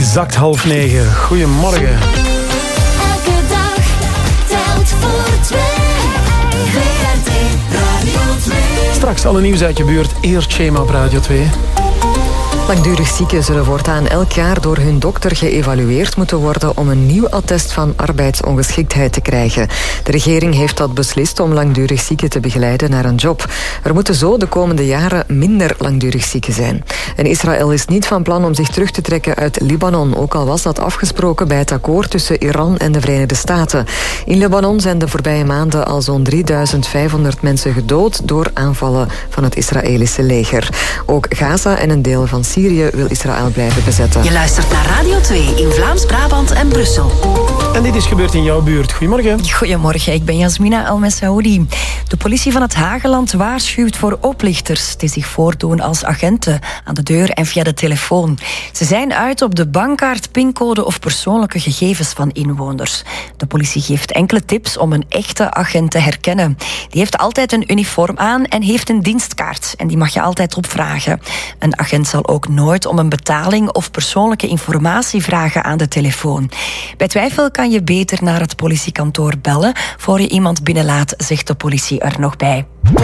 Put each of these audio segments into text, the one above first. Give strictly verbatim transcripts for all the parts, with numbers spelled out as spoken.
Exact half negen. Goedemorgen. Elke dag telt voor twee. V R T Radio twee. Straks alle nieuws uit je buurt. Eerst Shema op Radio twee. Langdurig zieken zullen voortaan elk jaar door hun dokter geëvalueerd moeten worden om een nieuw attest van arbeidsongeschiktheid te krijgen. De regering heeft dat beslist om langdurig zieken te begeleiden naar een job. Er moeten zo de komende jaren minder langdurig zieken zijn. En Israël is niet van plan om zich terug te trekken uit Libanon, ook al was dat afgesproken bij het akkoord tussen Iran en de Verenigde Staten. In Libanon zijn de voorbije maanden al zo'n drieduizend vijfhonderd mensen gedood door aanvallen van het Israëlische leger. Ook Gaza en een deel van Syrië wil Israël blijven bezetten. Je luistert naar Radio twee in Vlaams-Brabant en Brussel. En dit is gebeurd in jouw buurt. Goedemorgen. Goedemorgen, ik ben Jasmina Al-Messaoudi. De politie van het Hageland waarschuwt voor oplichters die zich voordoen als agenten aan de deur en via de telefoon. Ze zijn uit op de bankkaart, pincode of persoonlijke gegevens van inwoners. De politie geeft enkele tips om een echte agent te herkennen. Die heeft altijd een uniform aan en heeft een dienstkaart. En die mag je altijd opvragen. Een agent zal ook nooit om een betaling of persoonlijke informatie vragen aan de telefoon. Bij twijfel kan je beter naar het politiekantoor bellen voor je iemand binnenlaat, zegt de politie er nog bij.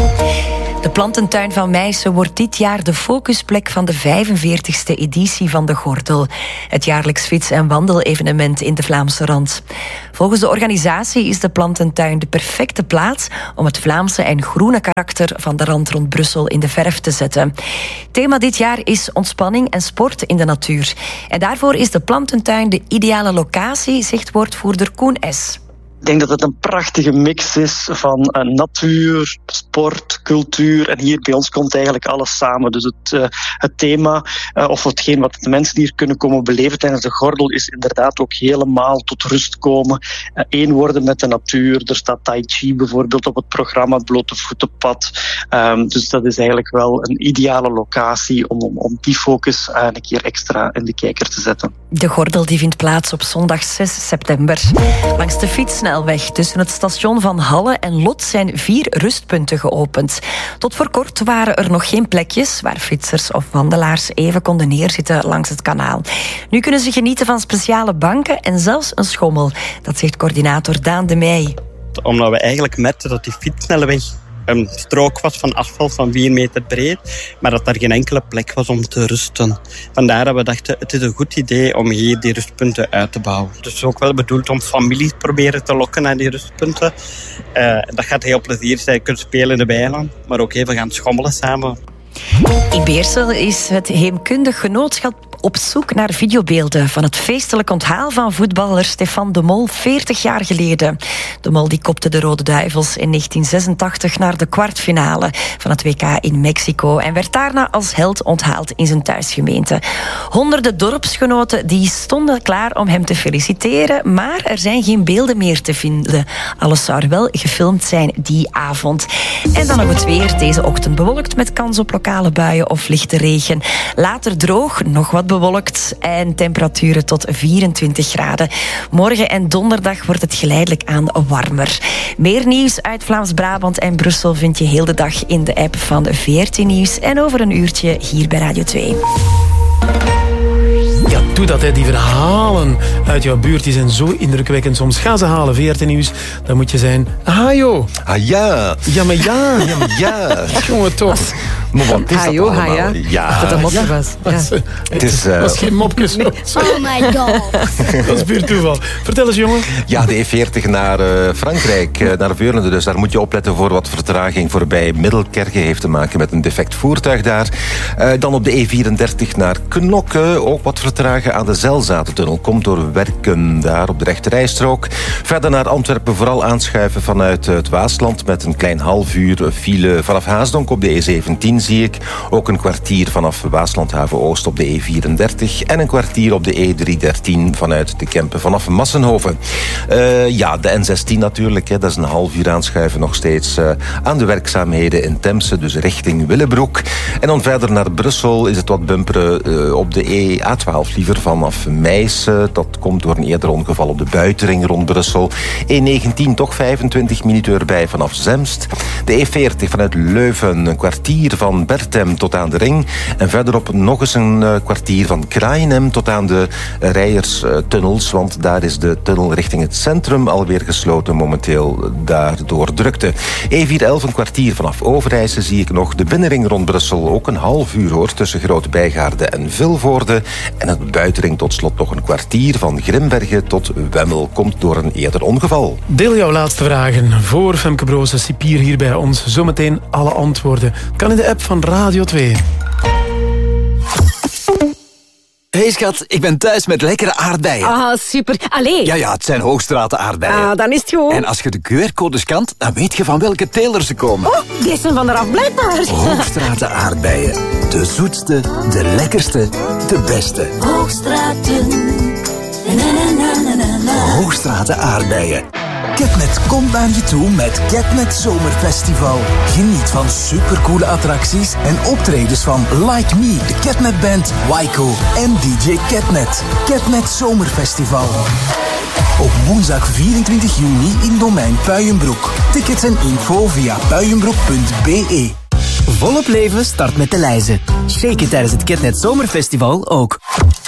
De plantentuin van Meissen wordt dit jaar de focusplek van de vijfenveertigste editie van de Gordel. Het jaarlijks fiets- en wandelevenement in de Vlaamse Rand. Volgens de organisatie is de plantentuin de perfecte plaats om het Vlaamse en groene karakter van de Rand rond Brussel in de verf te zetten. Thema dit jaar is ontspanning en sport in de natuur. En daarvoor is de plantentuin de ideale locatie, zegt woordvoerder Koen S. Ik denk dat het een prachtige mix is van uh, natuur, sport, cultuur. En hier bij ons komt eigenlijk alles samen. Dus het, uh, het thema, uh, of hetgeen wat de mensen hier kunnen komen beleven tijdens de Gordel, is inderdaad ook helemaal tot rust komen. Uh, één worden met de natuur. Er staat Tai Chi bijvoorbeeld op het programma, het blote voetenpad. Um, dus dat is eigenlijk wel een ideale locatie om, om, om die focus uh, een keer extra in de kijker te zetten. De Gordel die vindt plaats op zondag zes september. Langs de fietssnelweg tussen het station van Halle en Lot zijn vier rustpunten geopend. Tot voor kort waren er nog geen plekjes waar fietsers of wandelaars even konden neerzitten langs het kanaal. Nu kunnen ze genieten van speciale banken en zelfs een schommel. Dat zegt coördinator Daan de Meij. Omdat we eigenlijk merkten dat die fietssnelweg een strook was van asfalt van vier meter breed, maar dat er geen enkele plek was om te rusten. Vandaar dat we dachten, het is een goed idee om hier die rustpunten uit te bouwen. Dus ook wel bedoeld om families proberen te lokken naar die rustpunten. Uh, dat gaat heel plezier zijn. Je kunt spelen in de weiland, maar ook even gaan schommelen samen. In Beersel is het Heemkundig Genootschap op zoek naar videobeelden van het feestelijk onthaal van voetballer Stefan de Mol veertig jaar geleden. De Mol die kopte de Rode Duivels in negentien zesentachtig naar de kwartfinale van het W K in Mexico en werd daarna als held onthaald in zijn thuisgemeente. Honderden dorpsgenoten die stonden klaar om hem te feliciteren, maar er zijn geen beelden meer te vinden. Alles zou er wel gefilmd zijn die avond. En dan nog het weer. Deze ochtend bewolkt met kans op lokale buien of lichte regen. Later droog, nog wat bewolkt en temperaturen tot vierentwintig graden. Morgen en donderdag wordt het geleidelijk aan warmer. Meer nieuws uit Vlaams-Brabant en Brussel vind je heel de dag in de app van V R T Nieuws en over een uurtje hier bij Radio twee. Ja, doe dat, hè. Die verhalen uit jouw buurt die zijn zo indrukwekkend. Soms ga ze halen, V R T Nieuws. Dan moet je zijn, ah joh. Ah ja. Ja, maar ja. Ja, maar ja. Jongen, toch. Maar wat is dat Hajo, allemaal? haja. Ja. Dat het een mopje was. Ja. Het is, uh... uh... was geen mopje. Zo. Oh my god. Dat is puur toeval. Vertel eens, jongen. Ja, de E veertig naar uh, Frankrijk, uh, naar Veurne. Dus daar moet je opletten voor wat vertraging voorbij Middelkerke heeft te maken met een defect voertuig daar. Uh, dan op de E vierendertig naar Knokke. Ook wat vertragen aan de Zelzatentunnel. Komt door werken daar op de rechterrijstrook. Verder naar Antwerpen vooral aanschuiven vanuit het Waasland met een klein half uur file vanaf Haasdonk op de E zeventien. Zie ik ook een kwartier vanaf Waaslandhaven Oost op de E vierendertig en een kwartier op de E driehonderddertien vanuit de Kempen vanaf Massenhoven. Uh, ja, de N zestien natuurlijk, hè, dat is een half uur aanschuiven nog steeds uh, aan de werkzaamheden in Temse, dus richting Willebroek. En dan verder naar Brussel is het wat bumperen uh, op de E A twaalf liever vanaf Meissen. Dat komt door een eerder ongeval op de buitenring rond Brussel. E negentien toch vijfentwintig minuten erbij vanaf Zemst. De E veertig vanuit Leuven, een kwartier van van Berthem tot aan de Ring. En verderop nog eens een uh, kwartier van Kraaienhem tot aan de uh, Rijerstunnels. Want daar is de tunnel richting het centrum alweer gesloten momenteel. Daardoor drukte. E vier elf een kwartier vanaf Overijse zie ik nog. De binnenring rond Brussel ook een half uur hoor. Tussen Grote Bijgaarde en Vilvoorde. En het buitenring tot slot nog een kwartier van Grimbergen tot Wemmel. Komt door een eerder ongeval. Deel jouw laatste vragen voor Femke Broze, cipier hier bij ons. Zometeen alle antwoorden. Kan in de app van Radio twee. Hey schat, ik ben thuis met lekkere aardbeien. Ah, super. Allee. Ja, ja, het zijn Hoogstraten aardbeien. Ah, dan is het goed. En als je de Q R-code scant, dan weet je van welke teler ze komen. Oh, die zijn van eraf blijkbaar. Hoogstraten aardbeien. De zoetste, de lekkerste, de beste. Hoogstraten. Na, na, na, na, na. Hoogstraten aardbeien. Ketnet komt naar je toe met Ketnet Zomerfestival. Geniet van supercoole attracties en optredens van Like Me, de Ketnet Band, Waiko en D J Ketnet. Ketnet Zomerfestival. Op woensdag vierentwintig juni in Domein Puijenbroek. Tickets en info via puijenbroek punt b e. Volop leven start met de lijzen. Shake it tijdens het Ketnet Zomerfestival ook.